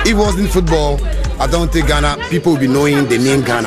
it wasn't football, I don't think people will be knowing the name Ghana.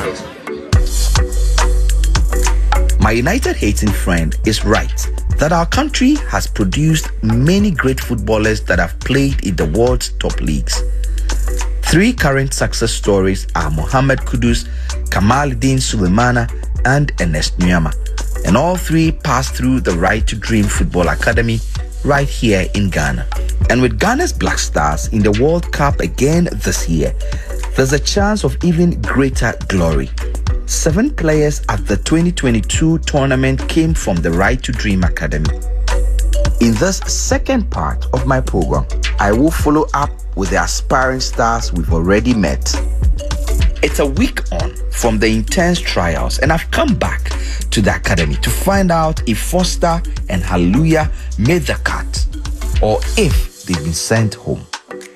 My United hating friend is right that our country has produced many great footballers that have played in the world's top leagues. 3 current success stories are Mohamed Kudus, Kamaluddin Sulemana, and Ernest Nuama. And all 3 passed through the Right to Dream Football Academy right here in Ghana. And with Ghana's Black Stars in the World Cup again this year, there's a chance of even greater glory. 7 players at the 2022 tournament came from the Right to Dream Academy. In this second part of my program, I will follow up with the aspiring stars we've already met. It's a week on from the intense trials, and I've come back to the academy to find out if Foster and Hallelujah made the cut or if they've been sent home.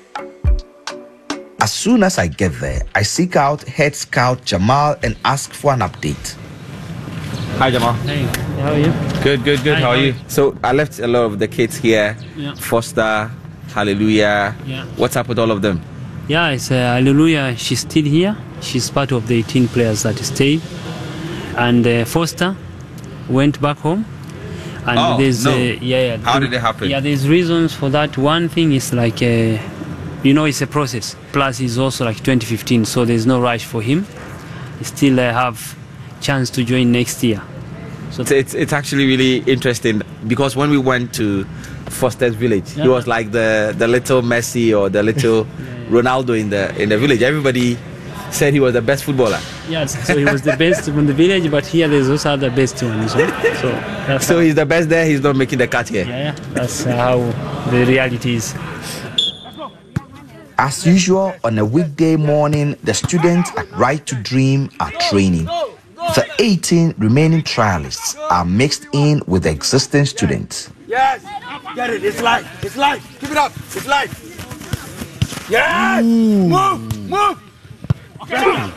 As soon as I get there, I seek out head scout Jamal and ask for an update. Hi Jamal. Hey, how are you? Good. Hi, how are you? So I left a lot of the kids here. Yeah. Foster, Hallelujah. Yeah. What's up with all of them? Yeah, it's Hallelujah. She's still here. She's part of the 18 players that stayed. And Foster went back home. And there's How did it happen? Yeah, there's reasons for that. One thing is like it's a process. Plus, it's also like 2015, so there's no rush for him. He still have chance to join next year. So it's actually really interesting because when we went to Foster's village, he was like the little Messi or the little Ronaldo in the village. Everybody said he was the best footballer. Yes, so he was the best in the village, but here there's also the best ones. So he's the best there. He's not making the cut here. Yeah, that's how the reality is. As usual, on a weekday morning, the students at Right to Dream are training. The 18 remaining trialists are mixed in with the existing students. Yes, get it. It's live. Keep it up. It's live. Yes. Move. Okay.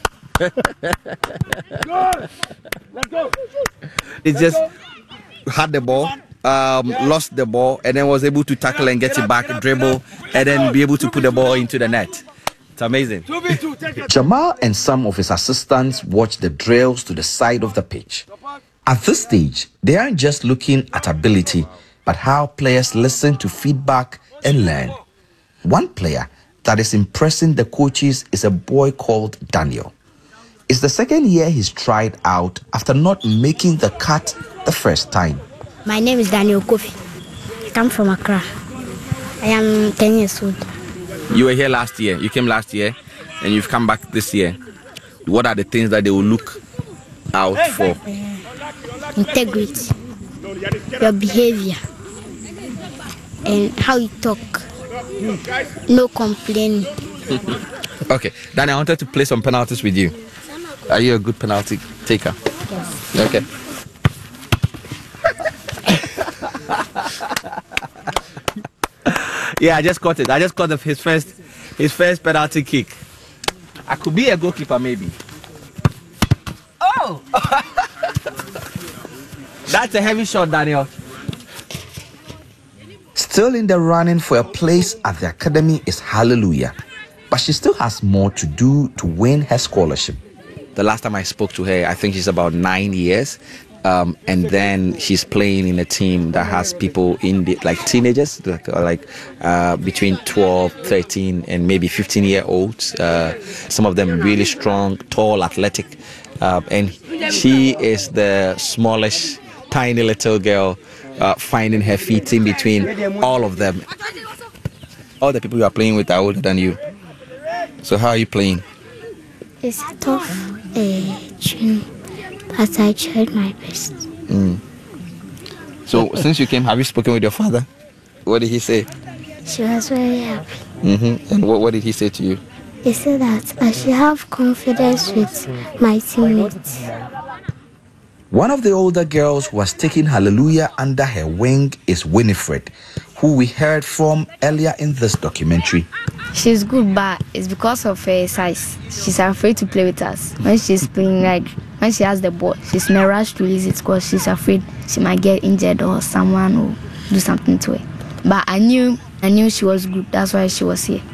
Good. Let's go. It just had the ball. Lost the ball and then was able to tackle and get it back, dribble, and then be able to put the ball into the net. It's amazing. Jamal and some of his assistants watch the drills to the side of the pitch. At this stage, they aren't just looking at ability, but how players listen to feedback and learn. One player that is impressing the coaches is a boy called Daniel. It's the second year he's tried out after not making the cut the first time. My name is Daniel Kofi. I come from Accra. I am 10 years old. You were here last year. You came last year and you've come back this year. What are the things that they will look out for? Integrity, your behavior, and how you talk. No complaining. Okay, Danny, I wanted to play some penalties with you. Are you a good penalty taker? Yes. Okay. Yeah, I just caught it. I just caught his first penalty kick. I could be a goalkeeper maybe. Oh! That's a heavy shot, Daniel. Still in the running for a place at the academy is Hallelujah, but she still has more to do to win her scholarship. The last time I spoke to her, I think she's about 9 years. And then she's playing in a team that has people in the, like teenagers, like between 12, 13, and maybe 15-year-olds. Some of them really strong, tall, athletic. And she is the smallish, tiny little girl finding her feet in between all of them. All the people you are playing with are older than you. So how are you playing? It's a tough training. But I tried my best. So since you came, have you spoken with your father? What did he say? She was very happy. And what did he say to you? He said that I should have confidence with my teammates. One of the older girls who has taken Hallelujah under her wing is Winifred, who we heard from earlier in this documentary. She's good, but it's because of her size. She's afraid to play with us. When she's playing, like when she has the ball, she's in a rush to release it because she's afraid she might get injured or someone will do something to her. But I knew she was good. That's why she was here.